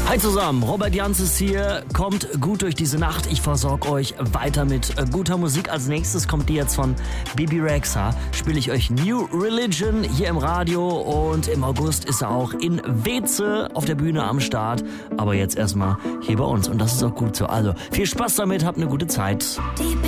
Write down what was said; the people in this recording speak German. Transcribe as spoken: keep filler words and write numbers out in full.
Hi zusammen, Robert Jans ist hier, kommt gut durch diese Nacht. Ich versorge euch weiter mit guter Musik. Als nächstes kommt die jetzt von Bebe Rexha. Spiele ich euch New Religion hier im Radio und im August ist er auch in Weze auf der Bühne am Start. Aber jetzt erstmal hier bei uns und das ist auch gut so. Also viel Spaß damit, habt eine gute Zeit. Deep